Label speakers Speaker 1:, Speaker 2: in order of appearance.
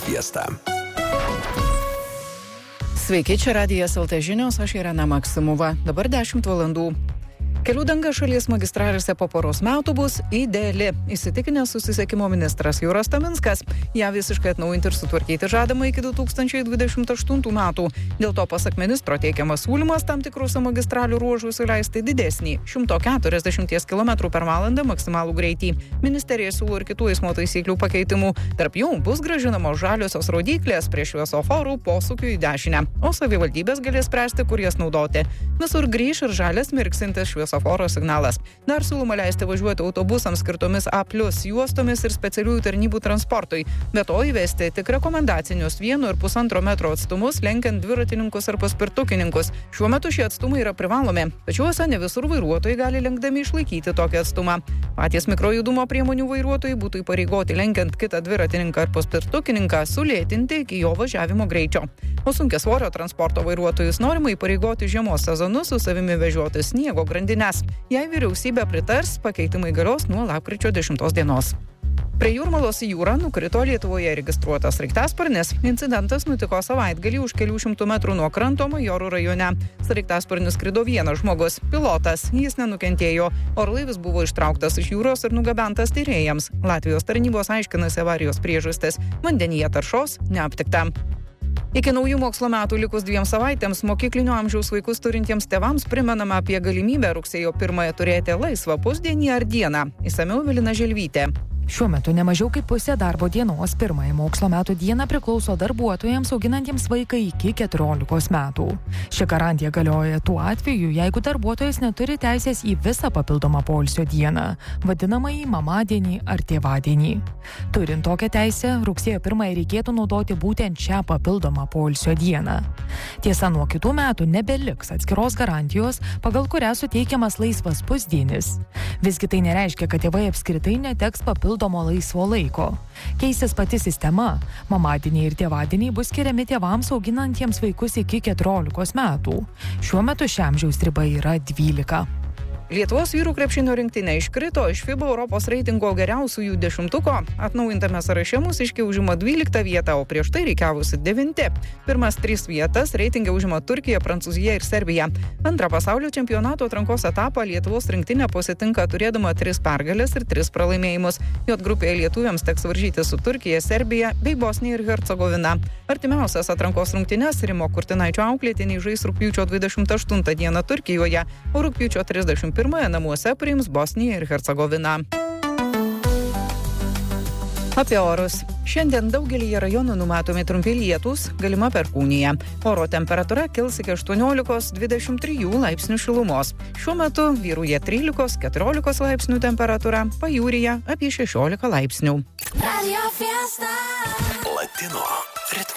Speaker 1: Fiesta.
Speaker 2: Sveiki, čia Radijas LT žinios, aš Irena Maksimova. Dabar 10 valandų. Kelių danga šalies magistralėse po poros metų bus ideali, įsitikinęs susisiekimo ministras Juras Taminskas. Ja visiškai atnaujinti ir sutvarkyti žadama iki 2028 metų. Dėl to, pasak ministro, teikiamas siūlymas tam tikrose magistralių ruožus įleisti didesnį 140 km/h maksimalų greitį. Ministerija siūlo ir kitų eismo taisyklių pakeitimų. Tarp jų bus grąžinamos žaliosios rodyklės prie šviesoforų posūkių į dešinę, o savivaldybės galės spręsti, kur jas naudoti. Visur grįš ir žalias mirksintis šviesoforo signalas. Dar siūloma leisti važiuoti autobusams skirtomis A+ juostomis ir specialiųjų tarnybų transportui. Be to įvesti tik rekomendacinius 1,5 metro atstumus lenkiant dviratininkus ar paspirtukininkus. Šiuo metu šie atstumai yra privalomi, tačiau esą ne visur vairuotojai gali lenkdami išlaikyti tokį atstumą. Patys mikrojudumo priemonių vairuotojai būtų įpareigoti lenkiant kitą dviratininką ar paspirtukininką sulėtinti iki jo važiavimo greičio. O sunkiasvorio transporto vairuotojus norima įpareigoti žiemos sezonu su savimi vežioti sniego grandines. Jei vyriausybė pritars, pakeitimai galios nuo lapkričio 10 dienos. Prie Jūrmalos į jūrą nukrito Lietuvoje registruotas sraigtasparnis. Incidentas nutiko savaitgalį už kelių šimtų metrų nuo kranto Majorų rajone. Sraigtasparnis skrido vienas žmogus, pilotas, jis nenukentėjo. Orlaivis buvo ištrauktas iš jūros ir nugabentas tyrėjams. Latvijos tarnybos aiškinasi avarijos priežastis. Vandenyje taršos neaptikta. Iki naujų mokslo metų likus 2 savaitėms mokyklinio amžiaus vaikus turintiems tėvams primenama apie galimybę rugsėjo 1 turėti laisvą pusdienį ar dieną. Išsamiau Evelina Želvytė.
Speaker 3: Šiuo metu nemažiau kaip pusė darbo dienos pirmąją mokslo metų dieną priklauso darbuotojams auginantiems vaiką iki 14 metų. Ši garantija galioja tuo atveju, jeigu darbuotojas neturi teisės į visą papildomą poilsio dieną, vadinamąjį mamadienį ar tėvadienį. Turint tokią teisę, rugsėjo 1 reikėtų naudoti būtent šią papildomą poilsio dieną. Tiesa, nuo kitų metų nebeliks atskiros garantijos, pagal kurią suteikiamas laisvas pusdienis. Visgi tai nereiškia, kad tėvai apskritai neteks papildomo laisvo laiko. Keisis pati sistema. Mamadieniai ir tėvadieniai bus skiriami tėvams auginantiems vaikus iki 14 metų. Šiuo metu ši amžiaus riba yra 12.
Speaker 2: Lietuvos vyrų krepšinio rinktinė iškrito iš FIBA Europos reitingo geriausiųjų 10. Atnaujintame sąraše mūsiškiai užima 12 vietą, o prieš tai reikiavusi 9. Pirmas 3 vietas reitinge užima Turkija, Prancūzija ir Serbija. Antrą pasaulio čempionato atrankos etapą Lietuvos rinktinė pasitinka turėdama 3 pergalės ir 3 pralaimėjimus. J grupėje lietuviams teks varžyti su Turkija, Serbija bei Bosnija ir Hercegovina. Artimiausias atrankos rungtynes Rimo Kurtinaičio auklėtiniai žais rugpjūčio 28 dieną Turkijoje, o rugpjūčio 31 namuose priims Bosniją ir Hercegoviną. Apie orus. Šiandien daugelyje rajonų numatomi trumpi lietūs, galima perkūnija. Oro temperatūra kils iki 18-23 laipsnių šilumos. Šiuo metu vyrauja 13-14 laipsnių temperatūra, pajūryje apie 16 laipsnių.
Speaker 1: Latino ritmo.